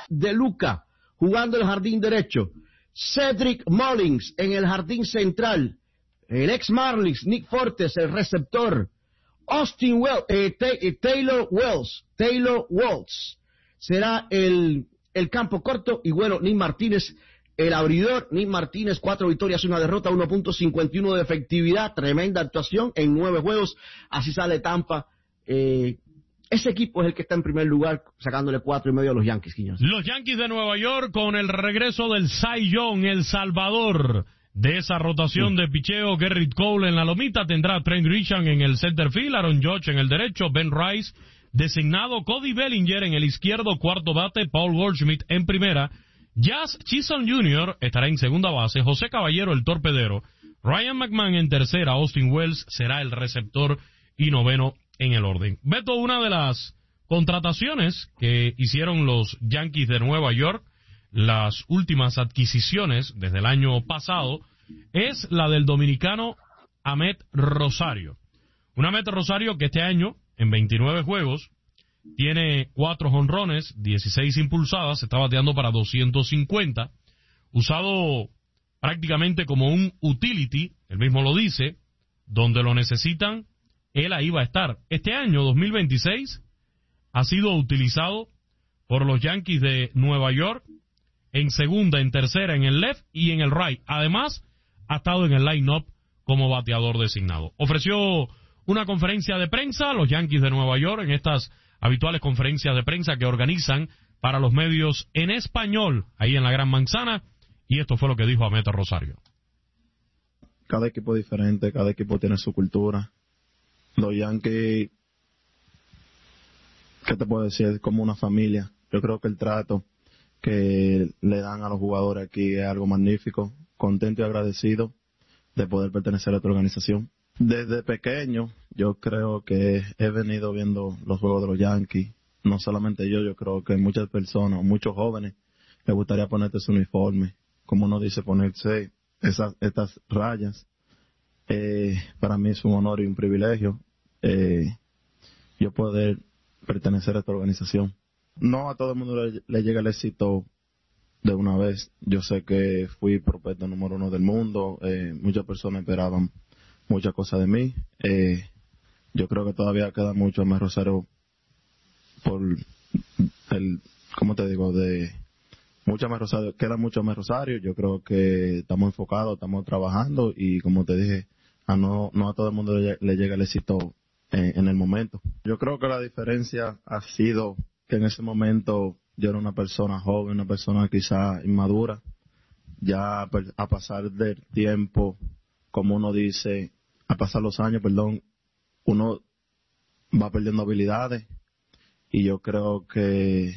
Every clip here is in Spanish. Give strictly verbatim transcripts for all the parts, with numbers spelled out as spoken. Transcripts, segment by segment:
De Luca jugando el jardín derecho, Cedric Mullins en el jardín central, el ex Marlins Nick Fortes, el receptor, Austin Wells, eh, eh, Taylor Wells, Taylor Waltz será el, el campo corto, y bueno, Nick Martínez, el abridor. Nick Martínez, cuatro victorias, una derrota, uno punto cincuenta y uno de efectividad, tremenda actuación en nueve juegos, así sale Tampa. Eh, ese equipo es el que está en primer lugar, sacándole cuatro y medio a los Yankees, Quiñones. Los Yankees de Nueva York con el regreso del Cy Young, el salvador de esa rotación de picheo. Gerrit Cole en la lomita, tendrá a Trent Grisham en el center field, Aaron Judge en el derecho, Ben Rice designado, Cody Bellinger en el izquierdo, cuarto bate, Paul Goldschmidt en primera, Jazz Chisholm junior estará en segunda base, José Caballero el torpedero, Ryan McMahon en tercera, Austin Wells será el receptor y noveno en el orden. Beto, una de las contrataciones que hicieron los Yankees de Nueva York, las últimas adquisiciones desde el año pasado, es la del dominicano Amed Rosario. Un Amed Rosario que este año, en veintinueve juegos, tiene cuatro jonrones, dieciséis impulsadas, está bateando para doscientos cincuenta, usado prácticamente como un utility, él mismo lo dice, donde lo necesitan, él ahí va a estar. Este año, dos mil veintiséis, ha sido utilizado por los Yankees de Nueva York en segunda, en tercera, en el left y en el right. Además, ha estado en el line-up como bateador designado. Ofreció una conferencia de prensa a los Yankees de Nueva York en estas habituales conferencias de prensa que organizan para los medios en español ahí en la Gran Manzana, y esto fue lo que dijo Amed Rosario. Cada equipo es diferente, cada equipo tiene su cultura. Los Yankees, ¿qué te puedo decir? Es como una familia. Yo creo que el trato que le dan a los jugadores aquí es algo magnífico. Contento y agradecido de poder pertenecer a esta organización. Desde pequeño, yo creo que he venido viendo los juegos de los Yankees. No solamente yo, yo creo que muchas personas, muchos jóvenes, les gustaría ponerte su uniforme. Como uno dice, ponerse esas, estas rayas. Eh, para mí es un honor y un privilegio eh, yo poder pertenecer a esta organización. No a todo el mundo le, le llega el éxito de una vez. Yo sé que fui prospecto número uno del mundo. Eh, muchas personas esperaban muchas cosas de mí. Eh, yo creo que todavía queda mucho más Rosario por el, ¿cómo te digo? De mucha más Rosario, queda mucho más Rosario. Yo creo que estamos enfocados, estamos trabajando y como te dije, a no, no a todo el mundo le, le llega el éxito en, en el momento. Yo creo que la diferencia ha sido que en ese momento yo era una persona joven, una persona quizá inmadura. Ya a pasar del tiempo, como uno dice, a pasar los años, perdón, uno va perdiendo habilidades y yo creo que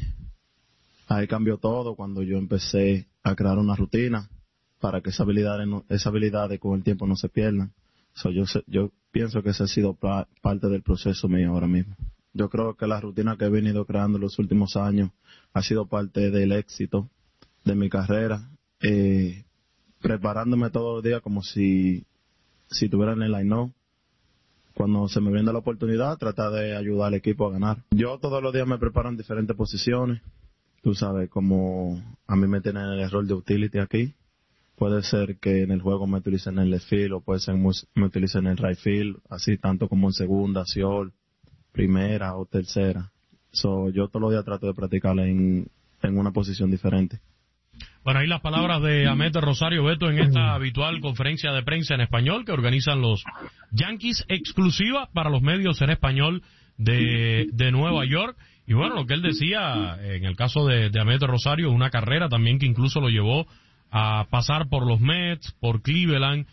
ahí cambió todo cuando yo empecé a crear una rutina para que esas habilidades, no, esas habilidades con el tiempo no se pierdan. So, yo, yo pienso que ese ha sido pa, parte del proceso mío ahora mismo. Yo creo que la rutina que he venido creando en los últimos años ha sido parte del éxito de mi carrera, eh, preparándome todos los días como si, si estuviera en el line-up. Cuando se me brinda la oportunidad, tratar de ayudar al equipo a ganar. Yo todos los días me preparo en diferentes posiciones. Tú sabes, como a mí me tienen el rol de utility aquí. Puede ser que en el juego me utilicen en el left field o puede ser que me utilicen en el right field, así tanto como en segunda, short, primera o tercera. So, yo todos los días trato de practicar en, en una posición diferente. Bueno, ahí las palabras de Amed Rosario, Beto, en esta habitual conferencia de prensa en español que organizan los Yankees, exclusiva para los medios en español de, de Nueva York. Y bueno, lo que él decía, en el caso de, de Amed Rosario, una carrera también que incluso lo llevó a pasar por los Mets, por Cleveland,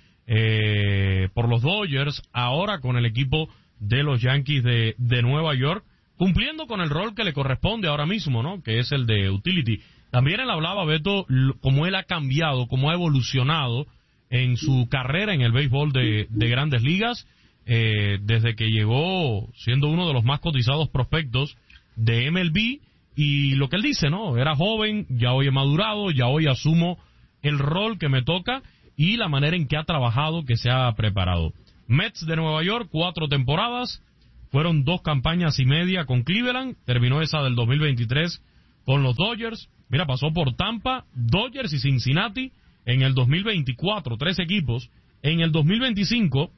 eh, por los Dodgers, ahora con el equipo de los Yankees de, de Nueva York, cumpliendo con el rol que le corresponde ahora mismo, ¿no? Que es el de utility. También él hablaba, Beto, cómo él ha cambiado, cómo ha evolucionado en su carrera en el béisbol de, de Grandes Ligas, eh, desde que llegó siendo uno de los más cotizados prospectos de M L B, y lo que él dice, ¿no? Era joven, ya hoy he madurado, ya hoy asumo el rol que me toca y la manera en que ha trabajado, que se ha preparado. Mets de Nueva York, cuatro temporadas, fueron dos campañas y media con Cleveland, terminó esa del dos mil veintitrés con los Dodgers, Mira, pasó por Tampa, Dodgers y Cincinnati en el dos mil veinticuatro, tres equipos. En el dos mil veinticinco,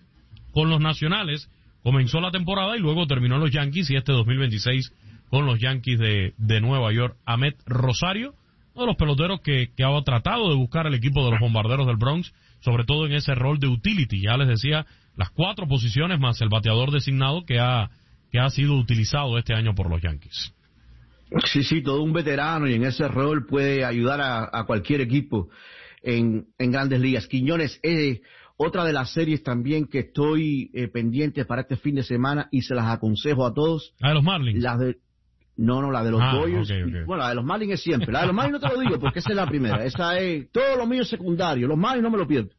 con los Nacionales, comenzó la temporada y luego terminó en los Yankees, y este dos mil veintiséis con los Yankees de, de Nueva York. Amed Rosario, uno de los peloteros que, que ha tratado de buscar el equipo de los Bombarderos del Bronx, sobre todo en ese rol de utility. Ya les decía, las cuatro posiciones más el bateador designado que ha, que ha sido utilizado este año por los Yankees. Sí, sí, todo un veterano, y en ese rol puede ayudar a, a cualquier equipo en, en Grandes Ligas. Quiñones, eh, otra de las series también que estoy eh, pendiente para este fin de semana, y se las aconsejo a todos. ¿La de los Marlins? Las de, no, no, la de los ah, Dodgers. Okay, okay. Bueno, la de los Marlins es siempre. La de los Marlins no te lo digo porque esa es la primera. Esa es, todo lo mío es secundario. Los Marlins no me lo pierdo.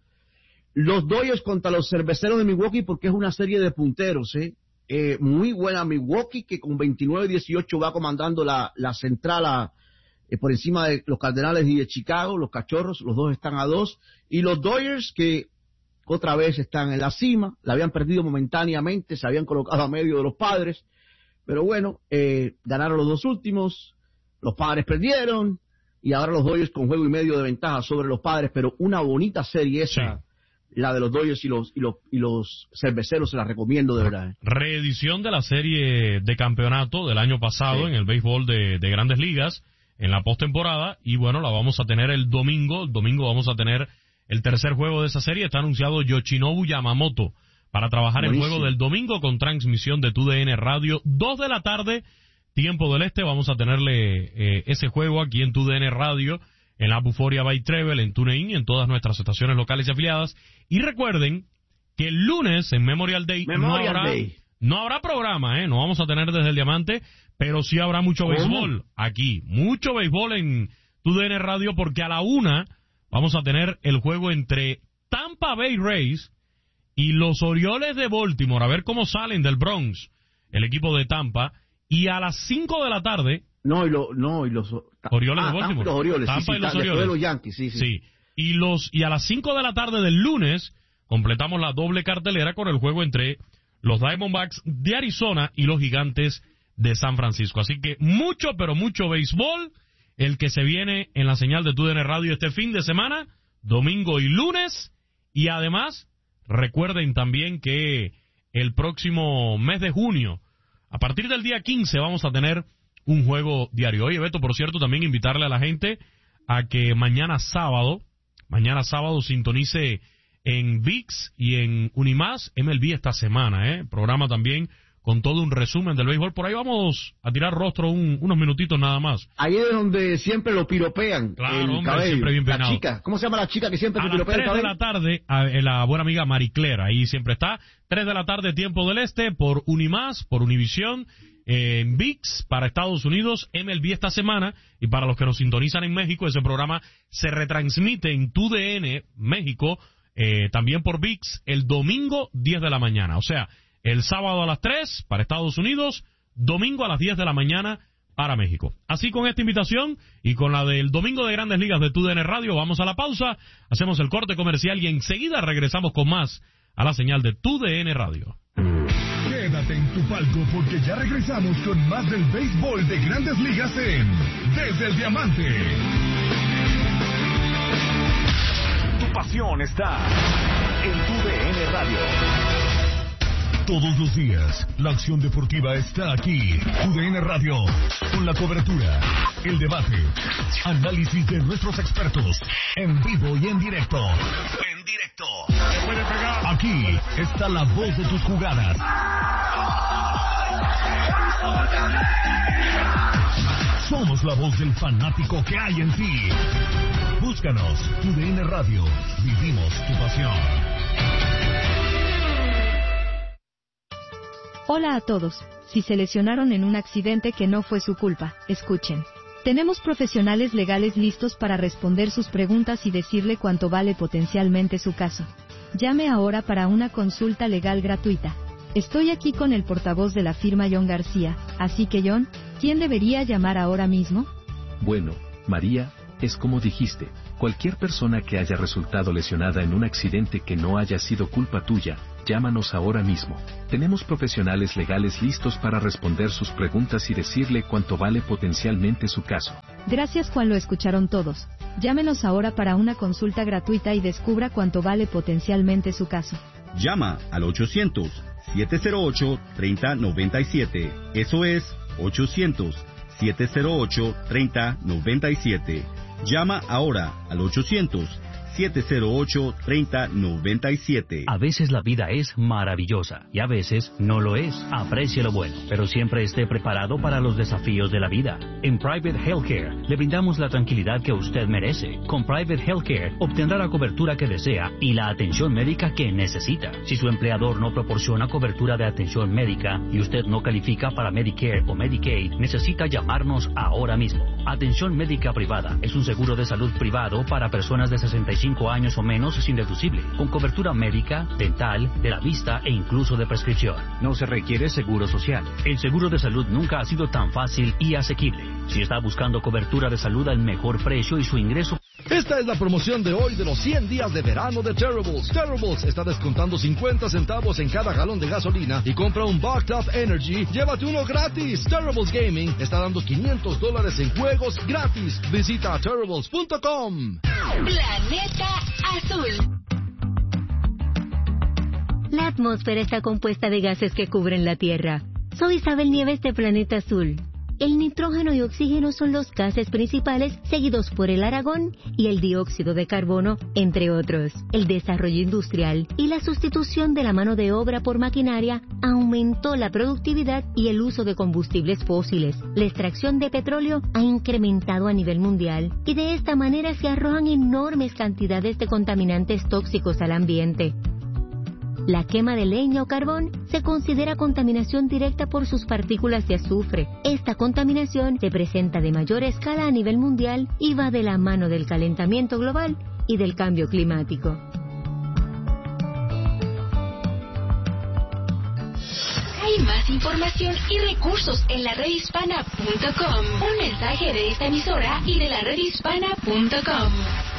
Los Dodgers contra los Cerveceros de Milwaukee, porque es una serie de punteros, ¿eh? Eh, muy buena Milwaukee, que con veintinueve dieciocho va comandando la, la central a, eh, por encima de los Cardenales y de Chicago. Los Cachorros, los dos están a dos. Y los Dodgers, que otra vez están en la cima, la habían perdido momentáneamente, se habían colocado a medio de los Padres, pero bueno, eh, ganaron los dos últimos, los Padres perdieron, y ahora los Dodgers con juego y medio de ventaja sobre los Padres, pero una bonita serie esa, sí. La de los Dodgers y los, y los, y los Cerveceros, se la recomiendo de verdad. Reedición de la serie de campeonato del año pasado, sí, en el béisbol de, de Grandes Ligas, en la postemporada, y bueno, la vamos a tener el domingo, el domingo vamos a tener el tercer juego de esa serie. Está anunciado Yoshinobu Yamamoto para trabajar Buenísimo. El juego del domingo, con transmisión de T U D N Radio, dos de la tarde, tiempo del este. Vamos a tenerle eh, ese juego aquí en T U D N Radio, en la Buforia by Treble, en TuneIn y en todas nuestras estaciones locales y afiliadas. Y recuerden que el lunes, en Memorial Day, Memorial no, habrá, Day. no habrá programa, ¿eh? No vamos a tener desde el Diamante, pero sí habrá mucho ¿Cómo? béisbol aquí. Mucho béisbol en T U D N Radio, porque a la una vamos a tener el juego entre Tampa Bay Rays y los Orioles de Baltimore, a ver cómo salen del Bronx el equipo de Tampa. Y a las cinco de la tarde... No, y, lo, no, y los... Orioles ah, de Baltimore. Tampa, los Orioles, Tampa sí, sí, y los después Orioles. de los Yankees, sí, sí. Sí, y, los, y a las cinco de la tarde del lunes completamos la doble cartelera con el juego entre los Diamondbacks de Arizona y los Gigantes de San Francisco. Así que mucho, pero mucho béisbol, el que se viene en la señal de T U D N Radio este fin de semana, domingo y lunes. Y además, recuerden también que el próximo mes de junio, a partir del día quince, vamos a tener un juego diario. Oye, Beto, por cierto, también invitarle a la gente a que mañana sábado, mañana sábado sintonice en V I X y en Unimás M L B esta semana, ¿eh? Programa también con todo un resumen del béisbol. Por ahí vamos a tirar rostro un, unos minutitos nada más. Ahí es donde siempre lo piropean. Claro, el hombre, cabello. siempre bien peinado. La chica, ¿cómo se llama la chica que siempre a te las piropea el tres de cabello? la tarde, a, a la buena amiga Marie Claire, ahí siempre está. tres de la tarde, tiempo del este, por Unimás, por Univisión, eh, en V I X para Estados Unidos, M L B esta semana. Y para los que nos sintonizan en México, ese programa se retransmite en T U D N México, eh, también por V I X, el domingo diez de la mañana. O sea, el sábado a las tres para Estados Unidos, domingo a las diez de la mañana para México. Así, con esta invitación y con la del domingo de Grandes Ligas de T U D N Radio, vamos a la pausa, hacemos el corte comercial y enseguida regresamos con más a la señal de T U D N Radio. Quédate en tu palco, porque ya regresamos con más del béisbol de Grandes Ligas en Desde el Diamante. Tu pasión está en T U D N Radio. Todos los días, la acción deportiva está aquí. T U D N Radio, con la cobertura, el debate, análisis de nuestros expertos, en vivo y en directo. En directo. Aquí está la voz de tus jugadas. Somos la voz del fanático que hay en ti. Búscanos, T U D N Radio. Vivimos tu pasión. Hola a todos. Si se lesionaron en un accidente que no fue su culpa, escuchen. Tenemos profesionales legales listos para responder sus preguntas y decirle cuánto vale potencialmente su caso. Llame ahora para una consulta legal gratuita. Estoy aquí con el portavoz de la firma John García, así que John, ¿quién debería llamar ahora mismo? Bueno, María, es como dijiste, cualquier persona que haya resultado lesionada en un accidente que no haya sido culpa tuya, llámanos ahora mismo. Tenemos profesionales legales listos para responder sus preguntas y decirle cuánto vale potencialmente su caso. Gracias Juan, lo escucharon todos. Llámenos ahora para una consulta gratuita y descubra cuánto vale potencialmente su caso. Llama al ochocientos, siete cero ocho, tres cero nueve siete. Eso es ochocientos, siete cero ocho, tres cero nueve siete. Llama ahora al ochocientos, siete cero ocho, tres cero nueve siete. A veces la vida es maravillosa y a veces no lo es. Aprecie lo bueno, pero siempre esté preparado para los desafíos de la vida. En Private Healthcare le brindamos la tranquilidad que usted merece. Con Private Healthcare obtendrá la cobertura que desea y la atención médica que necesita. Si su empleador no proporciona cobertura de atención médica y usted no califica para Medicare o Medicaid, necesita llamarnos ahora mismo. Atención médica privada es un seguro de salud privado para personas de sesenta y cinco años o menos sin deducible, con cobertura médica, dental, de la vista e incluso de prescripción. No se requiere seguro social. El seguro de salud nunca ha sido tan fácil y asequible. Si está buscando cobertura de salud al mejor precio y su ingreso... Esta es la promoción de hoy de los cien días de verano de Terribles. Terribles está descontando cincuenta centavos en cada galón de gasolina y compra un Bucked Up Energy, llévate uno gratis. Terribles Gaming está dando quinientos dólares en juegos gratis. Visita terribles punto com. Planeta Azul. La atmósfera está compuesta de gases que cubren la Tierra. Soy Isabel Nieves de Planeta Azul. El nitrógeno y oxígeno son los gases principales, seguidos por el argón y el dióxido de carbono, entre otros. El desarrollo industrial y la sustitución de la mano de obra por maquinaria aumentó la productividad y el uso de combustibles fósiles. La extracción de petróleo ha incrementado a nivel mundial y de esta manera se arrojan enormes cantidades de contaminantes tóxicos al ambiente. La quema de leña o carbón se considera contaminación directa por sus partículas de azufre. Esta contaminación se presenta de mayor escala a nivel mundial y va de la mano del calentamiento global y del cambio climático. Hay más información y recursos en la red hispana punto com. Un mensaje de esta emisora y de la red hispana punto com.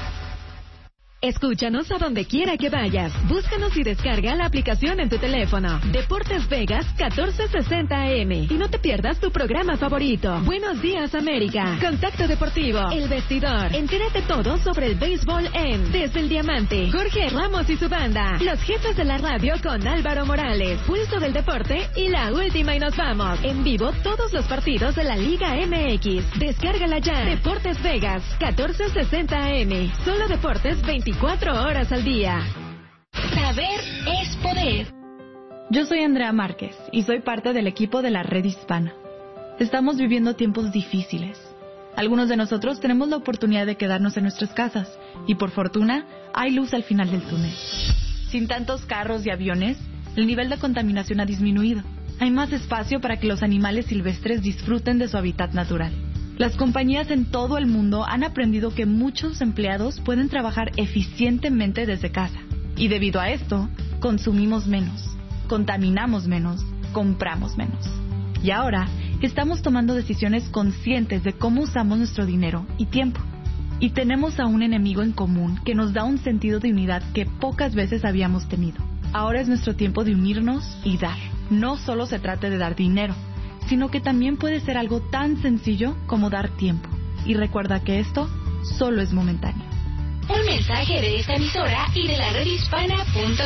Escúchanos a donde quiera que vayas. Búscanos y descarga la aplicación en tu teléfono. Deportes Vegas catorce sesenta A M. Y no te pierdas tu programa favorito. Buenos días, América. Contacto Deportivo. El Vestidor. Entérate todo sobre el béisbol en Desde el Diamante. Jorge Ramos y su banda. Los jefes de la radio con Álvaro Morales. Pulso del Deporte y la última y nos vamos. En vivo todos los partidos de la Liga M X. Descárgala ya. Deportes Vegas catorce sesenta A M. Solo deportes veinticuatro horas al día. Saber es poder. Yo soy Andrea Márquez y soy parte del equipo de la Red Hispana. Estamos viviendo tiempos difíciles. Algunos de nosotros tenemos la oportunidad de quedarnos en nuestras casas y por fortuna hay luz al final del túnel. Sin tantos carros y aviones, el nivel de contaminación ha disminuido. Hay más espacio para que los animales silvestres disfruten de su hábitat natural. Las compañías en todo el mundo han aprendido que muchos empleados pueden trabajar eficientemente desde casa. Y debido a esto, consumimos menos, contaminamos menos, compramos menos. Y ahora, estamos tomando decisiones conscientes de cómo usamos nuestro dinero y tiempo. Y tenemos a un enemigo en común que nos da un sentido de unidad que pocas veces habíamos tenido. Ahora es nuestro tiempo de unirnos y dar. No solo se trata de dar dinero, sino que también puede ser algo tan sencillo como dar tiempo. Y recuerda que esto solo es momentáneo. Un mensaje de esta emisora y de la red hispana punto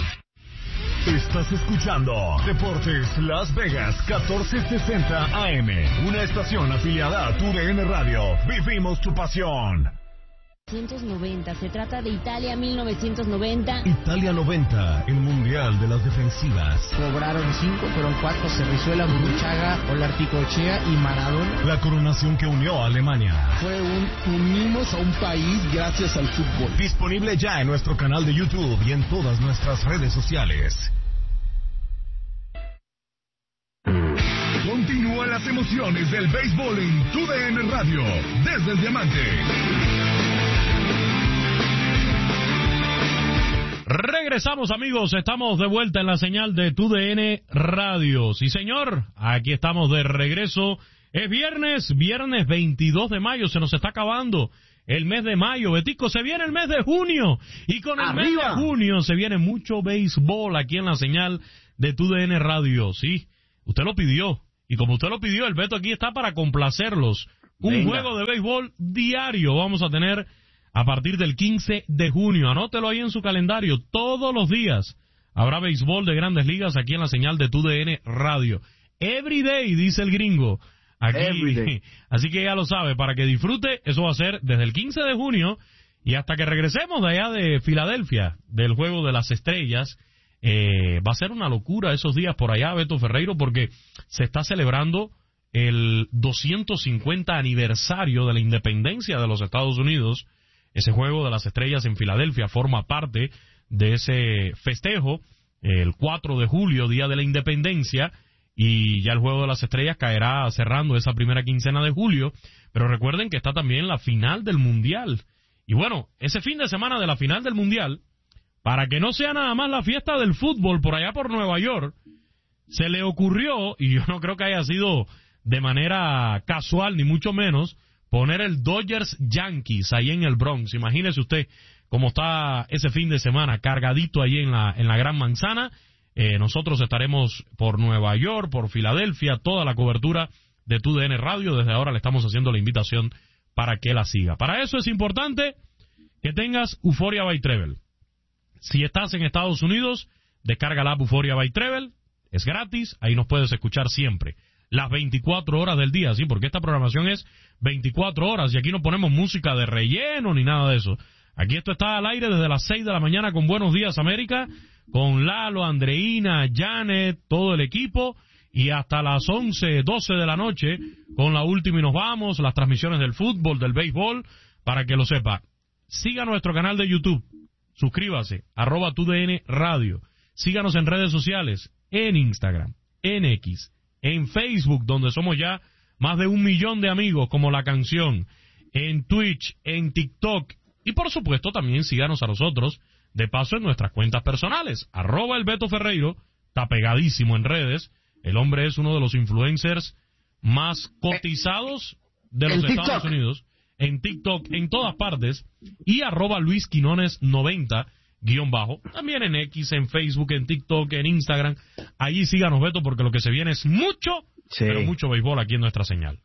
com. Estás escuchando Deportes Las Vegas catorce sesenta A M, una estación afiliada a tu D N Radio. Vivimos tu pasión. mil novecientos noventa, se trata de Italia mil novecientos noventa. Italia noventa, el mundial de las defensivas. Cobraron cinco, fueron cuatro, Cerrizuela, Burruchaga, Olarticochea y Maradona. La coronación que unió a Alemania. Fue un unimos a un país gracias al fútbol. Disponible ya en nuestro canal de YouTube y en todas nuestras redes sociales. Continúan las emociones del béisbol en tu D N Radio, desde el Diamante. Regresamos, amigos, estamos de vuelta en la señal de tu D N Radio. Sí, señor, aquí estamos de regreso. Es viernes, viernes veintidós de mayo, se nos está acabando el mes de mayo. Betico, se viene el mes de junio, y con el ¡arriba! Mes de junio se viene mucho béisbol aquí en la señal de tu D N Radio. Sí, usted lo pidió, y como usted lo pidió, el Beto aquí está para complacerlos Un Venga. juego de béisbol diario vamos a tener a partir del quince de junio. Anótelo ahí en su calendario. Todos los días habrá béisbol de Grandes Ligas aquí en la señal de T U D N Radio. Every day, dice el gringo. Aquí. Así que ya lo sabe, para que disfrute, eso va a ser desde el quince de junio y hasta que regresemos de allá de Filadelfia, del Juego de las Estrellas. Eh, va a ser una locura esos días por allá, Beto Ferreiro, porque se está celebrando el doscientos cincuenta aniversario de la independencia de los Estados Unidos. Ese Juego de las Estrellas en Filadelfia forma parte de ese festejo, el cuatro de julio, Día de la Independencia, y ya el Juego de las Estrellas caerá cerrando esa primera quincena de julio. Pero recuerden que está también la final del Mundial. Y bueno, ese fin de semana de la final del Mundial, para que no sea nada más la fiesta del fútbol por allá por Nueva York, se le ocurrió, y yo no creo que haya sido de manera casual, ni mucho menos, poner el Dodgers Yankees ahí en el Bronx. Imagínese usted cómo está ese fin de semana, cargadito ahí en la, en la Gran Manzana. Eh, nosotros estaremos por Nueva York, por Filadelfia, toda la cobertura de T U D N Radio. Desde ahora le estamos haciendo la invitación para que la siga. Para eso es importante que tengas Euphoria by Treble. Si estás en Estados Unidos, descarga la app Euphoria by Treble, es gratis, ahí nos puedes escuchar siempre, las veinticuatro horas del día, sí, porque esta programación es veinticuatro horas y aquí no ponemos música de relleno ni nada de eso. Aquí esto está al aire desde las seis de la mañana con Buenos Días América, con Lalo, Andreina, Janet, todo el equipo, y hasta las once, doce de la noche con la última y nos vamos, las transmisiones del fútbol, del béisbol, para que lo sepa. Siga nuestro canal de YouTube. Suscríbase, arroba T U D N Radio. Síganos en redes sociales, en Instagram, en X, en Facebook, donde somos ya más de un millón de amigos, como La Canción, en Twitch, en TikTok, y por supuesto también síganos a nosotros, de paso en nuestras cuentas personales, arroba el Beto Ferreiro, está pegadísimo en redes, el hombre es uno de los influencers más cotizados de los Estados Unidos, en TikTok, en todas partes, y arroba Luis Quinones noventa, guión bajo, también en X, en Facebook, en TikTok, en Instagram. Allí síganos, Beto, porque lo que se viene es mucho, sí, pero mucho béisbol aquí en nuestra señal.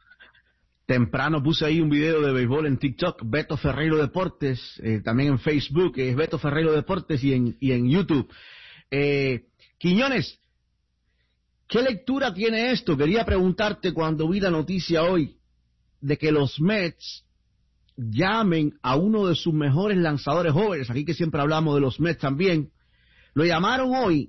Temprano puse ahí un video de béisbol en TikTok, Beto Ferreiro Deportes, eh, también en Facebook, es Beto Ferreiro Deportes, y en, y en YouTube. Eh, Quiñones, ¿qué lectura tiene esto? Quería preguntarte cuando vi la noticia hoy de que los Mets llamen a uno de sus mejores lanzadores jóvenes, aquí que siempre hablamos de los Mets también, lo llamaron hoy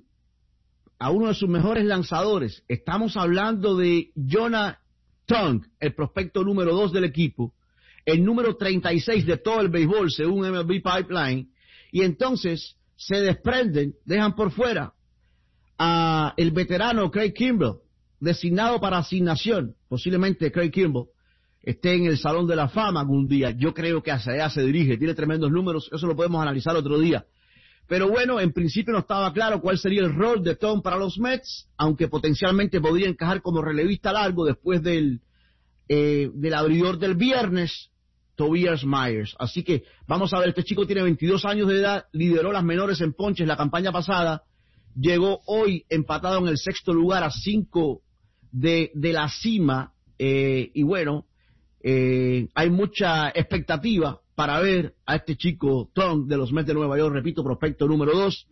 a uno de sus mejores lanzadores. Estamos hablando de Jonah Tung, el prospecto número dos del equipo, el número treinta y seis de todo el béisbol según M L B Pipeline, y entonces se desprenden, dejan por fuera a el veterano Craig Kimbrel, designado para asignación. Posiblemente Craig Kimbrel esté en el Salón de la Fama algún día. Yo creo que hacia allá se dirige, tiene tremendos números, eso lo podemos analizar otro día. Pero bueno, en principio no estaba claro cuál sería el rol de Tom para los Mets, aunque potencialmente podría encajar como relevista largo después del, eh, del abridor del viernes, Tobias Myers. Así que vamos a ver, este chico tiene veintidós años de edad, lideró las menores en ponches la campaña pasada, llegó hoy empatado en el sexto lugar a cinco de, de la cima, eh, y bueno, Eh, hay mucha expectativa para ver a este chico Tom de los Mets de Nueva York, repito, prospecto número dos.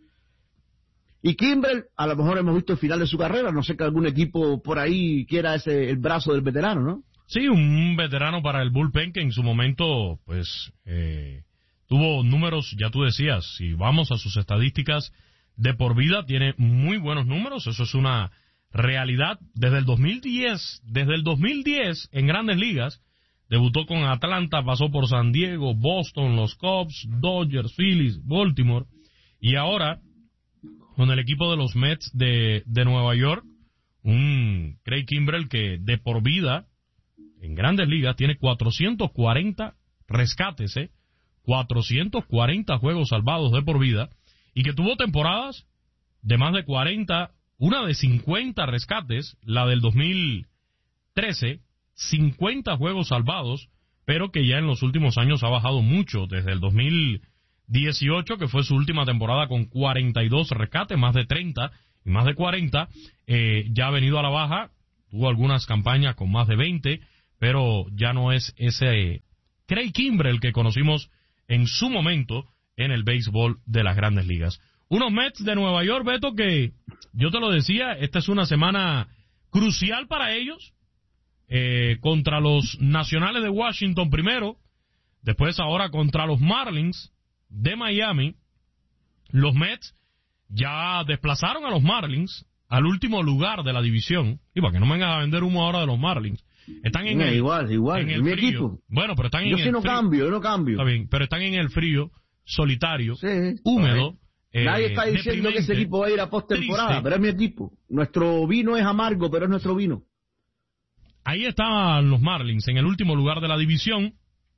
Y Kimbrel, a lo mejor hemos visto el final de su carrera, no sé que algún equipo por ahí quiera ese el brazo del veterano, ¿no? Sí, un veterano para el bullpen que en su momento, pues, eh, tuvo números, ya tú decías, si vamos a sus estadísticas de por vida, tiene muy buenos números, eso es una realidad. Desde el dos mil diez, desde el dos mil diez en Grandes Ligas, debutó con Atlanta, pasó por San Diego, Boston, los Cubs, Dodgers, Phillies, Baltimore, y ahora con el equipo de los Mets de, de Nueva York, un Craig Kimbrel que de por vida en Grandes Ligas tiene cuatrocientos cuarenta rescates, ¿eh? cuatrocientos cuarenta juegos salvados de por vida, y que tuvo temporadas de más de cuarenta, una de cincuenta rescates, la del dos mil trece, cincuenta juegos salvados, pero que ya en los últimos años ha bajado mucho, desde el dos mil dieciocho, que fue su última temporada con cuarenta y dos rescates, más de treinta y más de cuarenta, eh, ya ha venido a la baja, tuvo algunas campañas con más de veinte, pero ya no es ese Craig Kimbrel que conocimos en su momento en el béisbol de las Grandes Ligas. Unos Mets de Nueva York, Beto, que yo te lo decía, esta es una semana crucial para ellos, eh, contra los Nacionales de Washington primero, después ahora contra los Marlins de Miami. Los Mets ya desplazaron a los Marlins al último lugar de la división, y para que no me vengan a vender humo ahora de los Marlins, están en no, el, igual, igual, en el mi frío. equipo. Bueno, pero están yo en sí el no frío. cambio, yo no cambio. Está bien, pero están en el frío, solitario, sí, húmedo. Eh, Nadie está diciendo que ese equipo va a ir a postemporada, pero es mi equipo. Nuestro vino es amargo, pero es nuestro vino. Ahí estaban los Marlins en el último lugar de la división.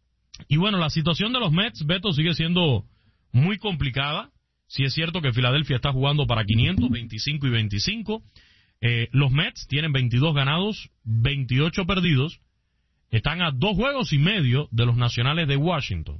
Y bueno, la situación de los Mets, Beto, sigue siendo muy complicada. Sí es cierto que Filadelfia está jugando para quinientos, veinticinco y veinticinco. Eh, los Mets tienen veintidós ganados, veintiocho perdidos. Están a dos juegos y medio de los Nacionales de Washington.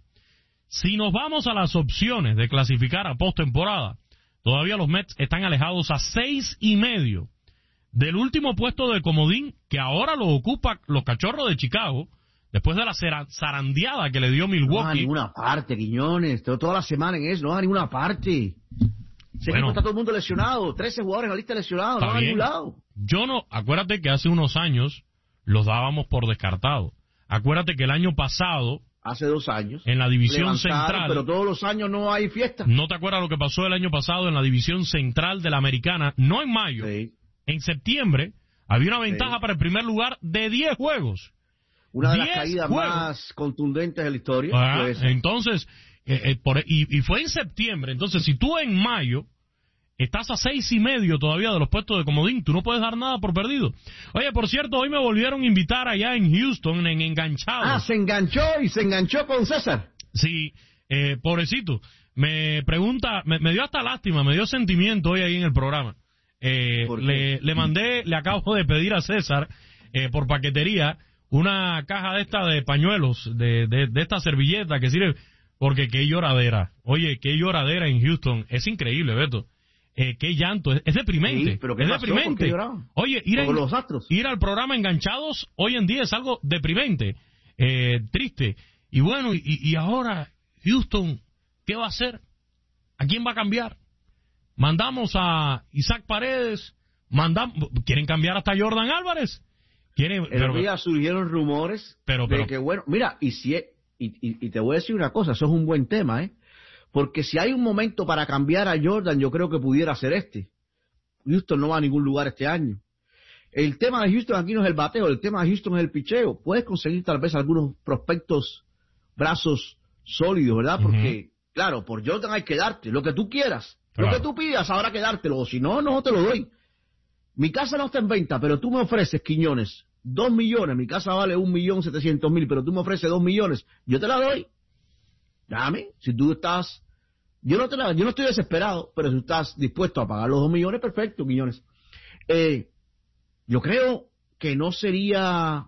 Si nos vamos a las opciones de clasificar a postemporada, todavía los Mets están alejados a seis y medio del último puesto de comodín, que ahora lo ocupa los Cachorros de Chicago, después de la zarandeada que le dio Milwaukee. No va a ninguna parte, Quiñones, toda la semana en eso, no va a ninguna parte. Ese bueno, equipo está todo el mundo lesionado, trece jugadores en la lista lesionados, no va a ningún lado. Yo no, acuérdate que hace unos años los dábamos por descartados. Acuérdate que el año pasado, hace dos años, en la división central, pero todos los años no hay fiesta. ¿No te acuerdas lo que pasó el año pasado en la división central de la Americana? No en mayo, sí. En septiembre había una ventaja sí. para el primer lugar de diez juegos. Una de las caídas juegos. más contundentes de la historia. Ah, pues. Entonces, eh, eh, por, y, y fue en septiembre. Entonces, si tú en mayo estás a seis y medio todavía de los puestos de comodín, tú no puedes dar nada por perdido. Oye, por cierto, hoy me volvieron a invitar allá en Houston, en Enganchados. Ah, se enganchó y se enganchó con César. Sí, eh, pobrecito. Me pregunta, me, me dio hasta lástima, me dio sentimiento hoy ahí en el programa. Eh, le, le mandé, le acabo de pedir a César, eh, por paquetería, una caja de esta de pañuelos, de, de, de esta servilleta que sirve, porque qué lloradera. Oye, qué lloradera en Houston. Es increíble, Beto. Eh, qué llanto, es, es deprimente, sí, pero ¿qué es pasó? deprimente. Oye, ir, en, los astros? ir al programa Enganchados hoy en día es algo deprimente, eh, triste. Y bueno, y, y ahora Houston, ¿qué va a hacer? ¿A quién va a cambiar? Mandamos a Isaac Paredes, mandamos, quieren cambiar hasta Jordan Álvarez. Quieren, El pero, día surgieron rumores pero, pero, de que, bueno, mira, y si y, y, y te voy a decir una cosa, eso es un buen tema, ¿eh? Porque si hay un momento para cambiar a Jordan, yo creo que pudiera ser este. Houston no va a ningún lugar este año. El tema de Houston aquí no es el bateo, el tema de Houston es el picheo. Puedes conseguir tal vez algunos prospectos, brazos sólidos, ¿verdad? Porque, uh-huh. claro, por Jordan hay que darte lo que tú quieras. Claro. Lo que tú pidas habrá que dártelo, o si no, no te lo doy. Mi casa no está en venta, pero tú me ofreces, Quiñones, dos millones. Mi casa vale un millón setecientos mil, pero tú me ofreces dos millones. Yo te la doy. Dame, si tú estás... Yo no, te la, yo no estoy desesperado, pero si estás dispuesto a pagar los dos millones, perfecto, Quiñones. Eh, yo creo que no sería...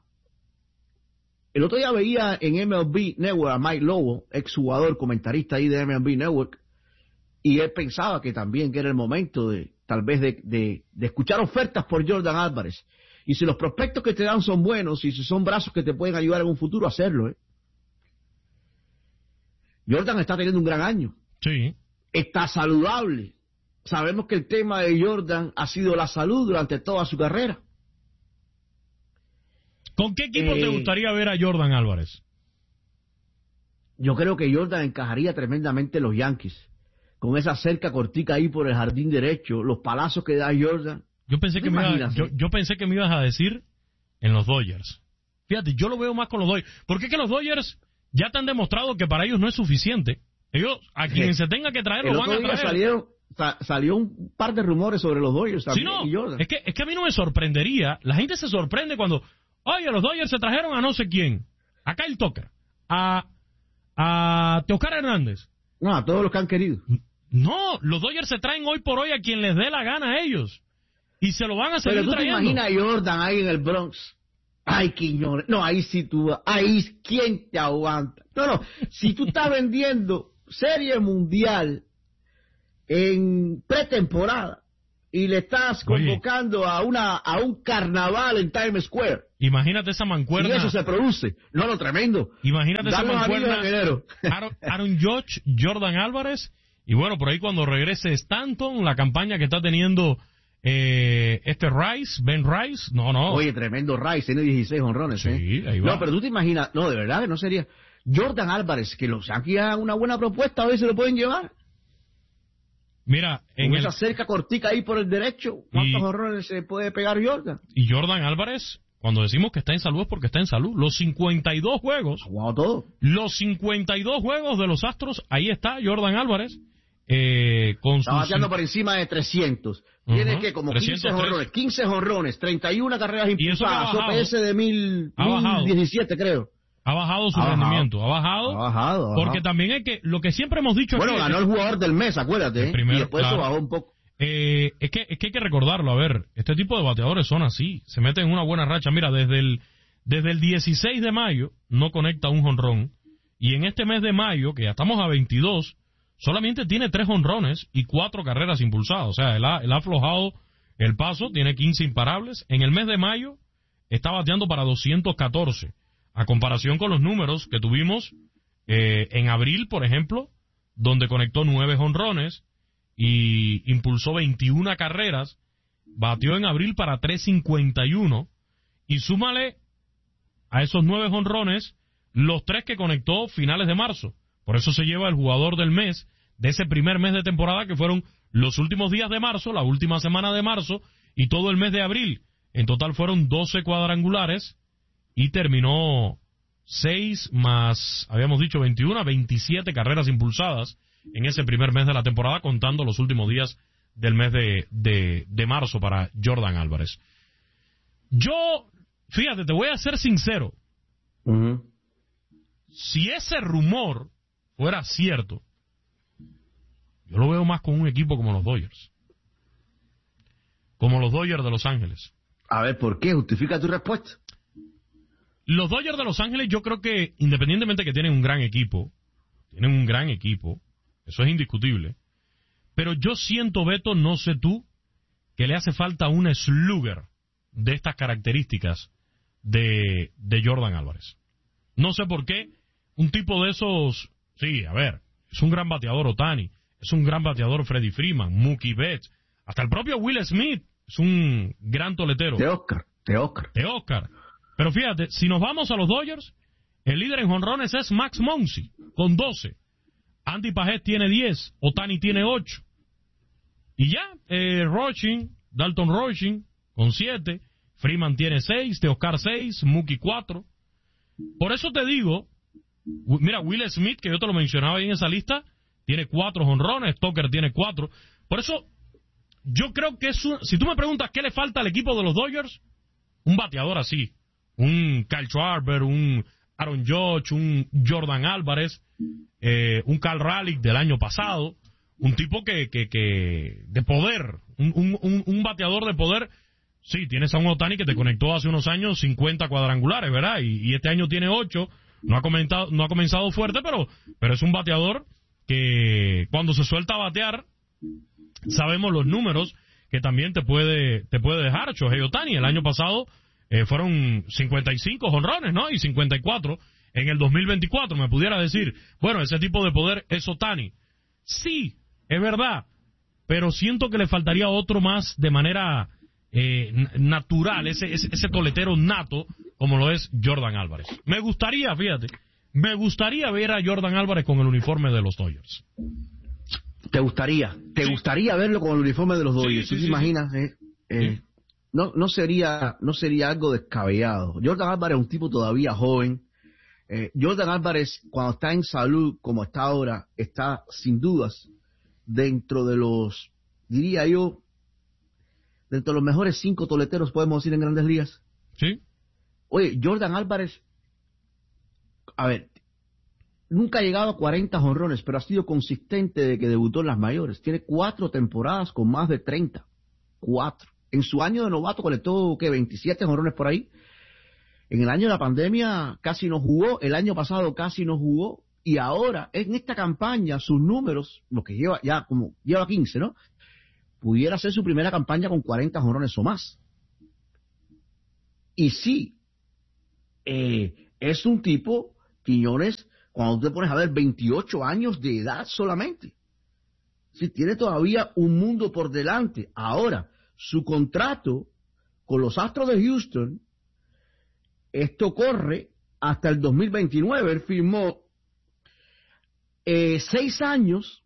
El otro día veía en M L B Network a Mike Lobo, exjugador, comentarista ahí de M L B Network, y él pensaba que también que era el momento de, tal vez, de, de, de escuchar ofertas por Jordan Álvarez. Y si los prospectos que te dan son buenos, y si son brazos que te pueden ayudar en un futuro, hacerlo, ¿eh? Jordan está teniendo un gran año. Sí. Está saludable. Sabemos que el tema de Jordan ha sido la salud durante toda su carrera. ¿Con qué equipo eh, te gustaría ver a Jordan Álvarez? Yo creo que Jordan encajaría tremendamente en los Yankees. Con esa cerca cortica ahí por el jardín derecho, los palazos que da Jordan. Yo pensé, que me iba, yo, yo pensé que me ibas a decir en los Dodgers. Fíjate, yo lo veo más con los Dodgers. Porque es que los Dodgers ya te han demostrado que para ellos no es suficiente. Ellos, a quien se tenga que traer, lo van a traer. Salieron, sa, salió un par de rumores sobre los Dodgers también. Sí, no, y Jordan. Es que, es que a mí no me sorprendería. La gente se sorprende cuando, oye, los Dodgers se trajeron a no sé quién. A Kyle Tucker. A, a Teoscar Hernández. No, a todos los que han querido. No, los Dodgers se traen hoy por hoy a quien les dé la gana a ellos. Y se lo van a seguir trayendo. Pero tú trayendo. te imaginas a Jordan ahí en el Bronx. Ay, Quiñones. No, ahí sí tú... Ahí, ¿quién te aguanta? No, no. Si tú estás vendiendo Serie Mundial en pretemporada y le estás convocando Oye. a una a un carnaval en Times Square. Imagínate esa mancuerna. Y eso se produce. No, lo tremendo. Imagínate esa mancuerna. Aaron, Aaron Judge, Jordan Álvarez, y bueno, por ahí cuando regrese Stanton, la campaña que está teniendo eh, este Rice, Ben Rice, no, no. Oye, tremendo Rice, tiene dieciséis honrones, sí, ¿eh? Ahí va. No, pero tú te imaginas, no, de verdad que no sería... Jordan Álvarez, que los Yankees hagan una buena propuesta, a ver si lo pueden llevar. Mira, en Con el... esa cerca cortica ahí por el derecho, ¿cuántos honrones se puede pegar Jordan? Y Jordan Álvarez, cuando decimos que está en salud es porque está en salud. Los cincuenta y dos juegos, ha jugado todo. Los cincuenta y dos juegos de los Astros, ahí está Jordan Álvarez. Eh, con está bateando por encima de trescientos. Uh-huh. Tiene que como quince honrones, quince honrones, treinta y una carreras impulsadas, O P S de mil, mil diecisiete creo. Ha bajado su ha rendimiento, bajado. ha bajado, ha bajado, ha porque bajado. También hay que, lo que siempre hemos dicho bueno, aquí, ganó el jugador del mes, acuérdate, ¿eh? Primero, y después claro. eso bajó un poco. Eh, es, que, es que hay que recordarlo, a ver, este tipo de bateadores son así, se meten en una buena racha, mira, desde el, desde el dieciséis de mayo no conecta un jonrón, y en este mes de mayo, que ya estamos a veintidós, solamente tiene tres jonrones y cuatro carreras impulsadas, o sea, él ha, él ha aflojado el paso, tiene quince imparables, en el mes de mayo está bateando para doscientos catorce, a comparación con los números que tuvimos eh, en abril, por ejemplo, donde conectó nueve jonrones y impulsó veintiuna carreras, batió en abril para tres cincuenta y uno, y súmale a esos nueve jonrones los tres que conectó finales de marzo. Por eso se lleva el jugador del mes, de ese primer mes de temporada, que fueron los últimos días de marzo, la última semana de marzo, y todo el mes de abril. En total fueron doce cuadrangulares, y terminó seis más, habíamos dicho veintiuna, veintisiete carreras impulsadas en ese primer mes de la temporada, contando los últimos días del mes de, de, de marzo para Jordan Álvarez. Yo, fíjate, te voy a ser sincero. Uh-huh. Si ese rumor fuera cierto, yo lo veo más con un equipo como los Dodgers. Como los Dodgers de Los Ángeles. A ver, ¿por qué? Justifica tu respuesta. Los Dodgers de Los Ángeles, yo creo que, independientemente que tienen un gran equipo, tienen un gran equipo, eso es indiscutible, pero yo siento, Beto, no sé tú, que le hace falta un slugger de estas características de, de Jordan Álvarez. No sé por qué, un tipo de esos, sí, a ver, es un gran bateador Ohtani, es un gran bateador Freddie Freeman, Mookie Betts, hasta el propio Will Smith es un gran toletero. De Oscar, de Oscar. De Oscar. Pero fíjate, si nos vamos a los Dodgers, el líder en jonrones es Max Muncy, con doce. Andy Paget tiene diez, Ohtani tiene ocho. Y ya, eh, Roching, Dalton Roching, con siete. Freeman tiene seis, Teoscar seis, Mookie cuatro. Por eso te digo, mira, Will Smith, que yo te lo mencionaba ahí en esa lista, tiene cuatro jonrones, Tucker tiene cuatro. Por eso, yo creo que es un, si tú me preguntas qué le falta al equipo de los Dodgers, un bateador así. Un Kyle Schwarber, un Aaron Judge, un Jordan Álvarez, eh, un Cal Raleigh del año pasado, un tipo que, que, que de poder, un, un, un bateador de poder. Sí, tienes a un Ohtani que te conectó hace unos años cincuenta cuadrangulares, ¿verdad? Y, y este año tiene ocho, no ha comenzado, no ha comenzado fuerte, pero, pero es un bateador que cuando se suelta a batear, sabemos los números que también te puede, te puede dejar. Shohei Ohtani, el año pasado, Eh, fueron cincuenta y cinco jonrones, ¿no? Y cincuenta y cuatro en el dos mil veinticuatro. Me pudiera decir, bueno, ese tipo de poder es Ohtani. Sí, es verdad, pero siento que le faltaría otro más de manera eh, natural, ese, ese, ese toletero nato, como lo es Jordan Álvarez. Me gustaría, fíjate, me gustaría ver a Jordan Álvarez con el uniforme de los Dodgers. ¿Te gustaría? ¿Te sí. gustaría verlo con el uniforme de los Dodgers? Sí, sí, ¿Tú te sí, imaginas? Sí. Eh, eh, sí. No, no sería, no sería algo descabellado. Jordan Álvarez es un tipo todavía joven. Eh, Jordan Álvarez, cuando está en salud, como está ahora, está sin dudas dentro de los, diría yo, dentro de los mejores cinco toleteros, podemos decir, en Grandes Ligas. Sí. Oye, Jordan Álvarez, a ver, nunca ha llegado a cuarenta jonrones, pero ha sido consistente desde que debutó en las mayores. Tiene cuatro temporadas con más de treinta. Cuatro. En su año de novato colectó, ¿qué? veintisiete jonrones por ahí. En el año de la pandemia casi no jugó, el año pasado casi no jugó, y ahora, en esta campaña, sus números, lo que lleva ya como, lleva quince, ¿no? pudiera ser su primera campaña con cuarenta jonrones o más. Y sí, eh, es un tipo, Quiñones, cuando tú te pones a ver, veintiocho años de edad solamente. Sí, tiene todavía un mundo por delante. Ahora, su contrato con los Astros de Houston, esto corre hasta el dos mil veintinueve. Él firmó eh, seis años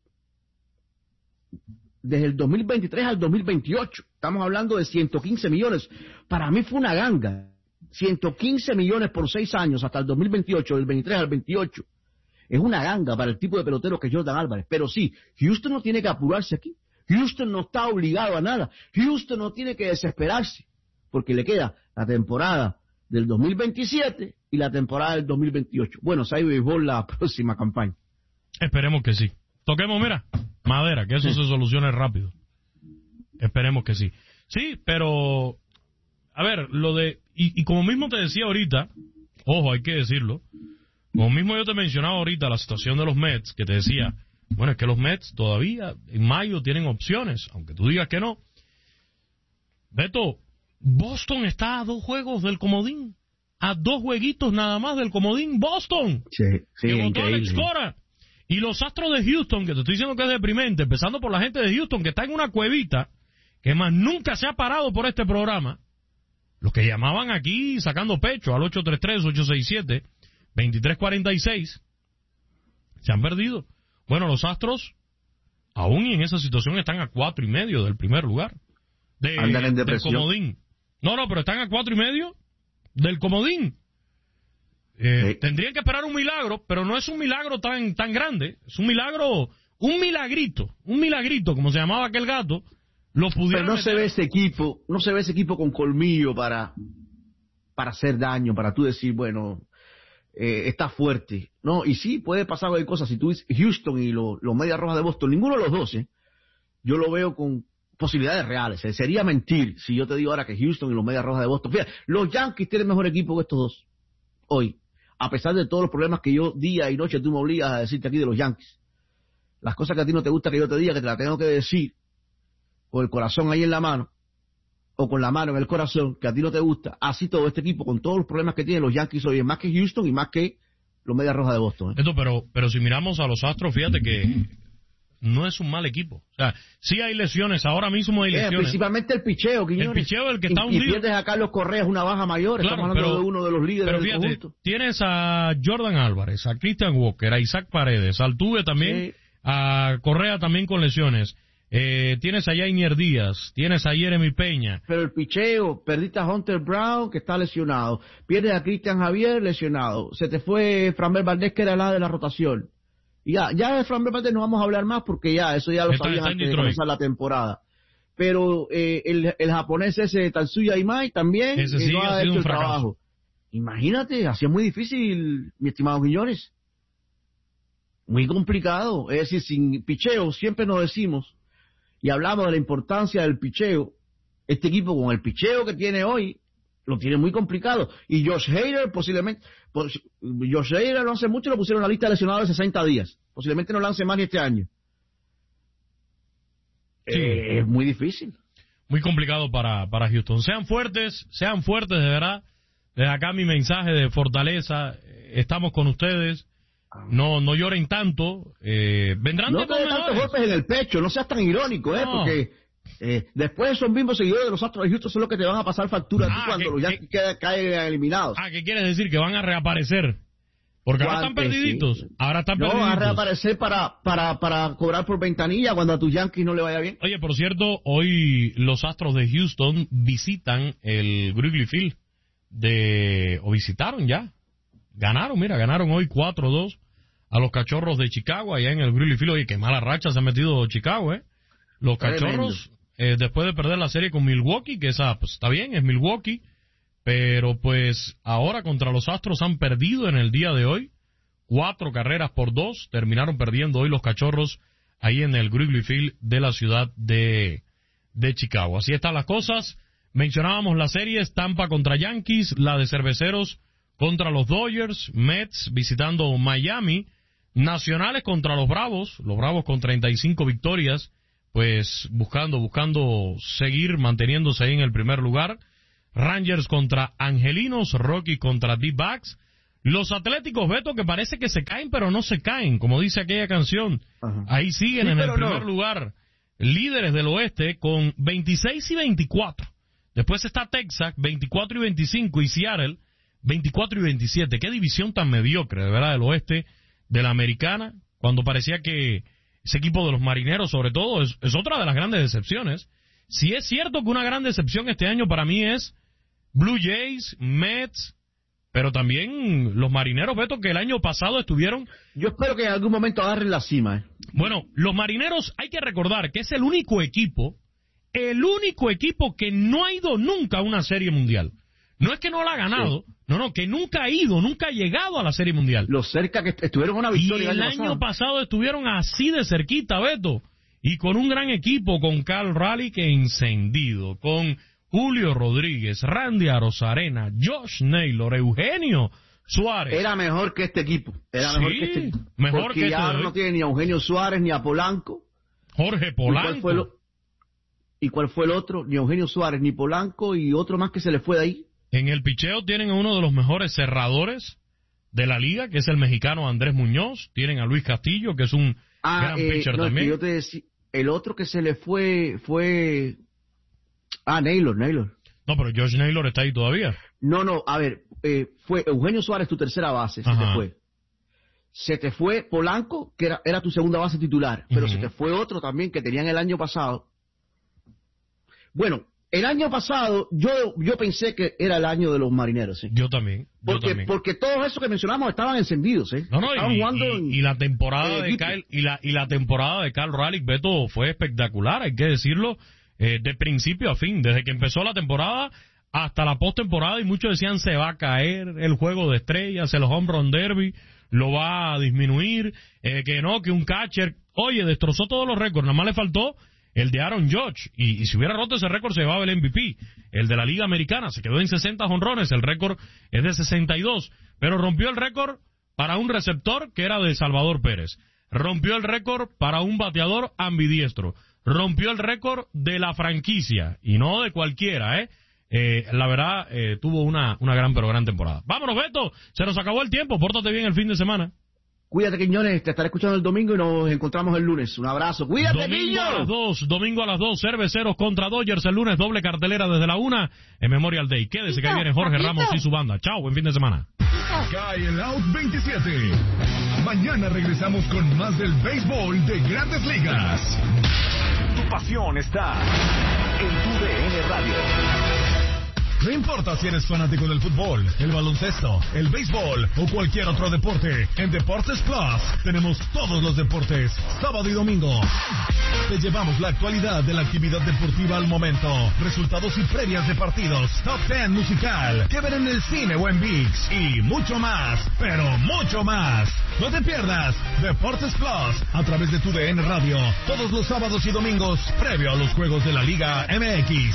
desde el dos mil veintitrés al dos mil veintiocho. Estamos hablando de ciento quince millones. Para mí fue una ganga. ciento quince millones por seis años hasta el dos mil veintiocho, del veintitrés al veintiocho. Es una ganga para el tipo de pelotero que es Jordan Álvarez. Pero sí, Houston no tiene que apurarse aquí. Houston no está obligado a nada. Houston no tiene que desesperarse, porque le queda la temporada del dos mil veintisiete y la temporada del dos mil veintiocho. Bueno, si hay béisbol la próxima campaña. Esperemos que sí. Toquemos, mira, madera, que eso sí se solucione rápido. Esperemos que sí. Sí, pero, a ver, lo de, y, y como mismo te decía ahorita, ojo, hay que decirlo, como mismo yo te mencionaba ahorita la situación de los Mets, que te decía, bueno, es que los Mets todavía en mayo tienen opciones, aunque tú digas que no. Beto, Boston está a dos juegos del comodín, a dos jueguitos nada más del comodín, Boston, sí, sí, que votó Alex Cora. Y los Astros de Houston, que te estoy diciendo que es deprimente, empezando por la gente de Houston, que está en una cuevita, que más nunca se ha parado por este programa, los que llamaban aquí sacando pecho al ocho tres tres, ocho seis siete, dos tres cuatro seis, se han perdido. Bueno, los Astros, aún en esa situación, están a cuatro y medio del primer lugar. De, Andan en del depresión. comodín. No, no, pero están a cuatro y medio del comodín. Eh, sí. Tendrían que esperar un milagro, pero no es un milagro tan tan grande, es un milagro, un milagrito, un milagrito, como se llamaba aquel gato, lo pudieron Pero no meter. se ve ese equipo, no se ve ese equipo con colmillo para, para hacer daño, para tú decir, bueno, eh, está fuerte, ¿no? Y sí, puede pasar cualquier cosa, si tú dices Houston y los lo Medias Rojas de Boston, ninguno de los dos, ¿eh? Yo lo veo con posibilidades reales, ¿eh? Sería mentir si yo te digo ahora que Houston y los Medias Rojas de Boston, fíjate, los Yankees tienen mejor equipo que estos dos, hoy. A pesar de todos los problemas que yo día y noche tú me obligas a decirte aquí de los Yankees. Las cosas que a ti no te gusta que yo te diga, que te las tengo que decir, con el corazón ahí en la mano, o con la mano en el corazón, que a ti no te gusta, así todo este equipo, con todos los problemas que tienen los Yankees hoy, es más que Houston y más que los Medias Rojas de Boston. ¿eh? Esto, pero, pero si miramos a los Astros, fíjate que no es un mal equipo. O sea, sí hay lesiones, ahora mismo hay lesiones. Eh, principalmente el picheo, Quiñones. El picheo es el que está y, hundido. Y pierdes a Carlos Correa, es una baja mayor, claro, estamos hablando pero, de uno de los líderes pero del fíjate, conjunto. Tienes a Jordan Álvarez, a Christian Walker, a Isaac Paredes, a Altuve también, sí. A Correa también con lesiones. Eh, tienes a Yainer Díaz, tienes a Jeremy Peña. Pero el picheo, perdiste a Hunter Brown, que está lesionado. Pierdes a Cristian Javier, lesionado. Se te fue Framber Valdez, que era la de la rotación. Y ya, ya de Framber Valdez no vamos a hablar más, porque ya, eso ya lo está, sabías está antes de comenzar la temporada. Pero eh, el, el japonés ese, Tatsuya Imai, también ese sí, eh, no ha, ha hecho un el fracaso. trabajo. Imagínate, así es muy difícil, mi estimado Quiñones. Muy complicado. Es decir, sin picheo, siempre nos decimos, y hablamos de la importancia del picheo, este equipo con el picheo que tiene hoy, lo tiene muy complicado. Y Josh Hader posiblemente, pues, Josh Hader no hace mucho lo pusieron en la lista de lesionados de sesenta días. Posiblemente no lance más ni este año. Sí. Eh, es muy difícil. Muy complicado para, para Houston. Sean fuertes, sean fuertes de verdad. Desde acá mi mensaje de fortaleza. Estamos con ustedes. No no lloren tanto. Eh, vendrán no tiempos te des tantos golpes en el pecho. No seas tan irónico, ¿eh? No. Porque eh, después esos mismos seguidores de los Astros de Houston son los que te van a pasar factura Ah, a ti cuando que- los Yankees que- caen eliminados. Ah, ¿qué quieres decir? Que van a reaparecer. Porque ahora están Guantes, perdiditos. sí. Ahora están No, perdiditos. van a reaparecer para, para, para cobrar por ventanilla cuando a tus Yankees no le vaya bien. Oye, por cierto, hoy los Astros de Houston visitan el Wrigley Field de, o visitaron ya. Ganaron, mira, ganaron hoy cuatro dos a los Cachorros de Chicago allá en el Wrigley Field. Oye, qué mala racha se ha metido Chicago, ¿eh? Los Cachorros, eh, después de perder la serie con Milwaukee, que esa, pues está bien, es Milwaukee, pero pues ahora contra los Astros han perdido en el día de hoy, cuatro carreras por dos, terminaron perdiendo hoy los Cachorros ahí en el Wrigley Field de la ciudad de, de Chicago. Así están las cosas. Mencionábamos las series, Tampa contra Yankees, la de Cerveceros contra los Dodgers, Mets visitando Miami, Nacionales contra los Bravos, los Bravos con treinta y cinco victorias, pues buscando, buscando seguir manteniéndose ahí en el primer lugar. Rangers contra Angelinos, Rockies contra D-Backs. Los Atléticos, Beto, que parece que se caen, pero no se caen, como dice aquella canción. Ajá. Ahí siguen sí, en el primer no. lugar, líderes del oeste, con veintiséis y veinticuatro. Después está Texas, veinticuatro y veinticinco, y Seattle, veinticuatro y veintisiete. Qué división tan mediocre, de verdad, del oeste de la americana, cuando parecía que ese equipo de los Marineros, sobre todo, es, es otra de las grandes decepciones. Si es cierto que una gran decepción este año para mí es Blue Jays, Mets, pero también los Marineros, Beto, que el año pasado estuvieron... Yo espero que en algún momento agarren la cima. ¿eh? Bueno, los Marineros, hay que recordar que es el único equipo, el único equipo que no ha ido nunca a una serie mundial. No es que no la ha ganado, sí. no, no, que nunca ha ido, nunca ha llegado a la serie mundial. Lo cerca que estuvieron una victoria. Y el, el año, año pasado. pasado estuvieron así de cerquita, Beto, y con un gran equipo, con Cal Raleigh que encendido, con Julio Rodríguez, Randy Arozarena, Josh Naylor, Eugenio Suárez. Era mejor que este equipo. Era sí, mejor que este equipo. Mejor Porque que ya este no tiene ni a Eugenio Suárez ni a Polanco. Jorge Polanco. ¿Y cuál fue el, ¿Y cuál fue el otro? Ni Eugenio Suárez ni Polanco y otro más que se le fue de ahí. En el picheo tienen a uno de los mejores cerradores de la liga, que es el mexicano Andrés Muñoz. Tienen a Luis Castillo, que es un ah, gran eh, pitcher no, también. Yo te decía, el otro que se le fue fue... Ah, Naylor, Naylor. No, pero Josh Naylor está ahí todavía. No, no, a ver, eh, fue Eugenio Suárez tu tercera base, se Ajá. te fue. Se te fue Polanco, que era, era tu segunda base titular, pero uh-huh. se te fue otro también que tenían el año pasado. Bueno, el año pasado yo yo pensé que era el año de los Marineros, ¿sí? Yo también. Yo porque también. porque todos esos que mencionamos estaban encendidos, ¿eh? No, no, estaban y, jugando y, en, y la temporada de Kyle, y la y la temporada de Cal Raleigh, Beto, fue espectacular, hay que decirlo, eh, de principio a fin, desde que empezó la temporada hasta la postemporada, y muchos decían se va a caer el juego de estrellas, el home run derby lo va a disminuir, eh, que no, que un catcher, oye, destrozó todos los récords, nada más le faltó el de Aaron Judge, y, y si hubiera roto ese récord se llevaba el M V P, el de la Liga Americana, se quedó en sesenta jonrones, el récord es de sesenta y dos, pero rompió el récord para un receptor que era de Salvador Pérez, rompió el récord para un bateador ambidiestro, rompió el récord de la franquicia, y no de cualquiera, ¿eh? Eh, la verdad, eh, tuvo una, una gran pero gran temporada. Vámonos, Beto, se nos acabó el tiempo, pórtate bien el fin de semana. Cuídate, Quiñones, te estaré escuchando el domingo y nos encontramos el lunes. Un abrazo, cuídate, domingo niño. a las dos, domingo a las dos, Cerveceros contra Dodgers, el lunes doble cartelera desde la una en Memorial Day. Quédese que ahí viene Jorge Ramos y su banda. Chao, buen fin de semana. Cae el Out veintisiete. Mañana regresamos con más del béisbol de Grandes Ligas. Tu pasión está en tu D N Radio. No importa si eres fanático del fútbol, el baloncesto, el béisbol o cualquier otro deporte, en Deportes Plus tenemos todos los deportes, sábado y domingo. Te llevamos la actualidad de la actividad deportiva al momento, resultados y previas de partidos, top diez musical, que ver en el cine o en ViX y mucho más, pero mucho más. No te pierdas Deportes Plus a través de tu D N Radio, todos los sábados y domingos, previo a los juegos de la Liga M X.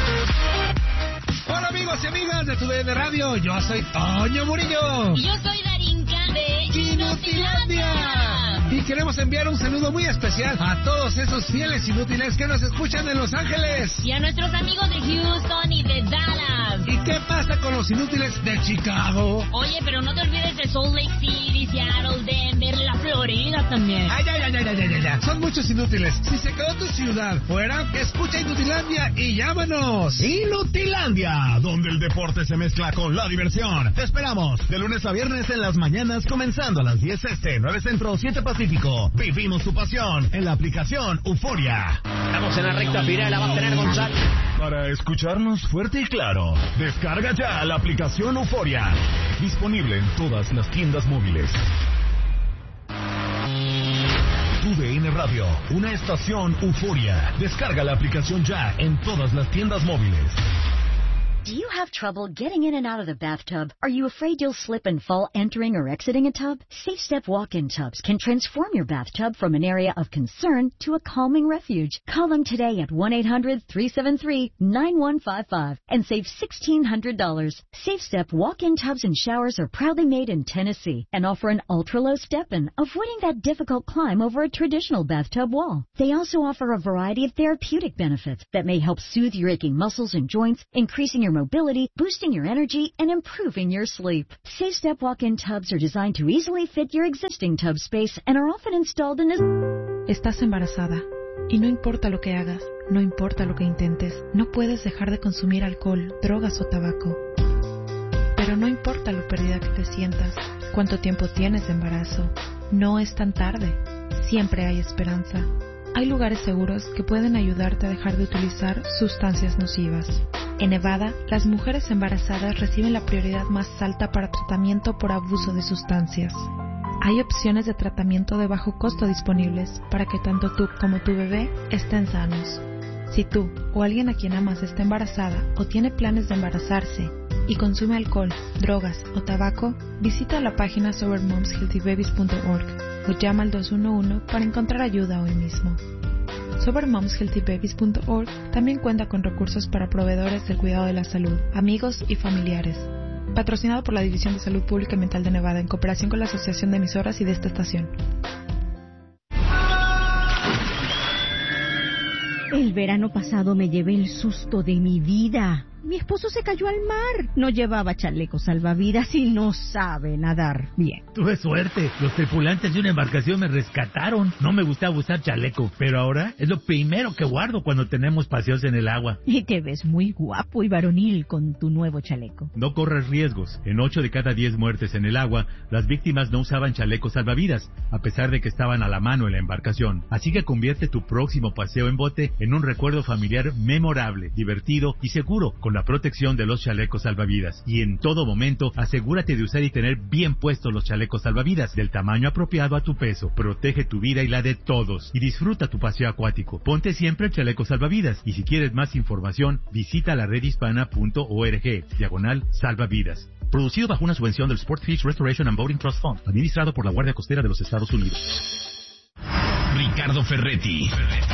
Hola amigos y amigas de tu D N Radio, yo soy Toño Murillo. Y yo soy Darinka de Inutilandia. Y queremos enviar un saludo muy especial a todos esos fieles inútiles que nos escuchan en Los Ángeles. Y a nuestros amigos de Houston y de Dallas. ¿Y qué pasa con los inútiles de Chicago? Oye, pero no te olvides de Salt Lake City, Seattle, Denver, la Florida también. Ay, ay, ay, ay, ay, ay, ay. Son muchos inútiles. Si se quedó tu ciudad fuera, escucha Inutilandia y llámanos. Inutilandia, donde el deporte se mezcla con la diversión. Te esperamos de lunes a viernes en las mañanas, comenzando a las diez este, nueve Centro, siete Pacífico. Vivimos tu pasión en la aplicación Euforia. Estamos en la recta final, la va a tener Gonzalo. Para escucharnos fuerte y claro, descarga ya la aplicación Euforia. Disponible en todas las tiendas móviles. Tu D N Radio, una estación Euforia. Descarga la aplicación ya en todas las tiendas móviles. Do you have trouble getting in and out of the bathtub? Are you afraid you'll slip and fall entering or exiting a tub? Safe Step walk-in tubs can transform your bathtub from an area of concern to a calming refuge. Call them today at one eight hundred, three seven three, nine one five five and save sixteen hundred dollars. Safe Step walk-in tubs and showers are proudly made in Tennessee and offer an ultra-low step-in, avoiding that difficult climb over a traditional bathtub wall. They also offer a variety of therapeutic benefits that may help soothe your aching muscles and joints, increasing your mobility, boosting your energy, and improving your sleep. Safe Step walk-in tubs are designed to easily fit your existing tub space and are often installed in a... Estás embarazada y no importa lo que hagas, no importa lo que intentes, no puedes dejar de consumir alcohol, drogas o tabaco. Pero no importa lo perdida que te sientas, cuánto tiempo tienes de embarazo, no es tan tarde, siempre hay esperanza. Hay lugares seguros que pueden ayudarte a dejar de utilizar sustancias nocivas. En Nevada, las mujeres embarazadas reciben la prioridad más alta para tratamiento por abuso de sustancias. Hay opciones de tratamiento de bajo costo disponibles para que tanto tú como tu bebé estén sanos. Si tú o alguien a quien amas está embarazada o tiene planes de embarazarse y consume alcohol, drogas o tabaco, visita la página sober moms healthy babies punto org o llama al dos uno uno para encontrar ayuda hoy mismo. sober moms healthy babies punto org también cuenta con recursos para proveedores del cuidado de la salud, amigos y familiares. Patrocinado por la División de Salud Pública y Mental de Nevada en cooperación con la Asociación de Emisoras y de esta estación. El verano pasado me llevé el susto de mi vida. Mi esposo se cayó al mar. No llevaba chaleco salvavidas y no sabe nadar bien. Tuve suerte. Los tripulantes de una embarcación me rescataron. No me gustaba usar chaleco, pero ahora es lo primero que guardo cuando tenemos paseos en el agua. Y te ves muy guapo y varonil con tu nuevo chaleco. No corres riesgos. En ocho de cada diez muertes en el agua, las víctimas no usaban chalecos salvavidas, a pesar de que estaban a la mano en la embarcación. Así que convierte tu próximo paseo en bote en un recuerdo familiar memorable, divertido y seguro, con la protección de los chalecos salvavidas. Y en todo momento, asegúrate de usar y tener bien puestos los chalecos salvavidas, del tamaño apropiado a tu peso. Protege tu vida y la de todos. Y disfruta tu paseo acuático. Ponte siempre el chaleco salvavidas. Y si quieres más información, visita la red hispana punto org, diagonal salvavidas. Producido bajo una subvención del Sport Fish Restoration and Boating Trust Fund, administrado por la Guardia Costera de los Estados Unidos. Ricardo Ferretti,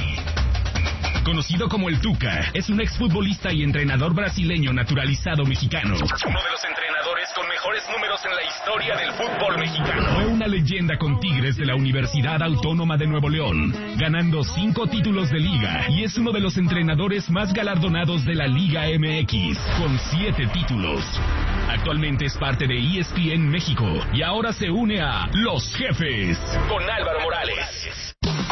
conocido como el Tuca, es un exfutbolista y entrenador brasileño naturalizado mexicano. Uno de los entrenadores con mejores números en la historia del fútbol mexicano. Fue una leyenda con Tigres de la Universidad Autónoma de Nuevo León, ganando cinco títulos de liga, y es uno de los entrenadores más galardonados de la Liga M X, con siete títulos. Actualmente es parte de E S P N México y ahora se une a Los Jefes con Álvaro Morales.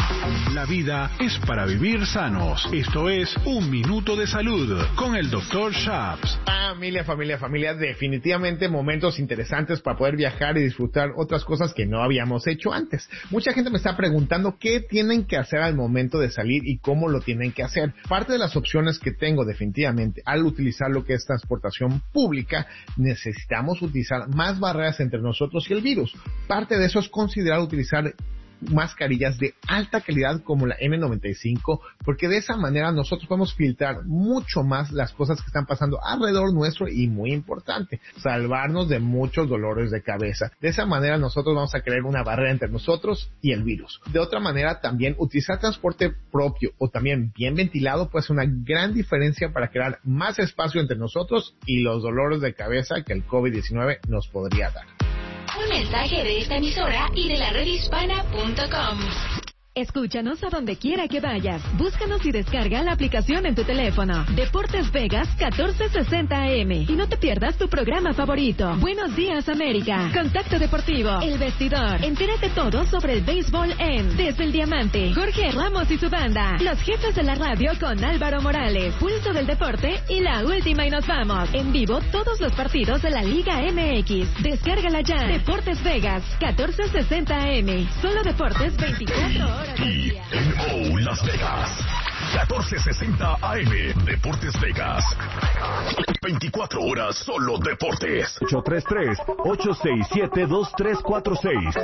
La vida es para vivir sanos. Esto es Un Minuto de Salud con el doctor Shaps. Familia, familia, familia, definitivamente momentos interesantes para poder viajar y disfrutar otras cosas que no habíamos hecho antes. Mucha gente me está preguntando qué tienen que hacer al momento de salir y cómo lo tienen que hacer. Parte de las opciones que tengo definitivamente al utilizar lo que es transportación pública, necesitamos utilizar más barreras entre nosotros y el virus. Parte de eso es considerar utilizar mascarillas de alta calidad como la N noventa y cinco, porque de esa manera nosotros podemos filtrar mucho más las cosas que están pasando alrededor nuestro y, muy importante, salvarnos de muchos dolores de cabeza. De esa manera nosotros vamos a crear una barrera entre nosotros y el virus. De otra manera, también utilizar transporte propio o también bien ventilado puede ser una gran diferencia para crear más espacio entre nosotros y los dolores de cabeza que el COVID diecinueve nos podría dar. Un mensaje de esta emisora y de la red hispana punto com. Escúchanos a donde quiera que vayas. Búscanos y descarga la aplicación en tu teléfono. Deportes Vegas catorce sesenta A M. Y no te pierdas tu programa favorito. Buenos días, América. Contacto Deportivo. El Vestidor. Entérate todo sobre el béisbol en Desde el Diamante. Jorge Ramos y su banda. Los Jefes de la radio con Álvaro Morales. Pulso del Deporte y la última y nos vamos. En vivo todos los partidos de la Liga M X. Descárgala ya. Deportes Vegas catorce sesenta A M. Solo deportes veinticuatro horas. T N O Las Vegas catorce sesenta A M. Deportes Vegas, veinticuatro horas solo deportes. ocho tres tres, ocho seis siete, dos tres cuatro seis.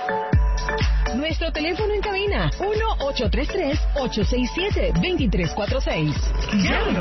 Nuestro teléfono en cabina uno ocho tres tres, ocho seis siete, dos tres cuatro seis.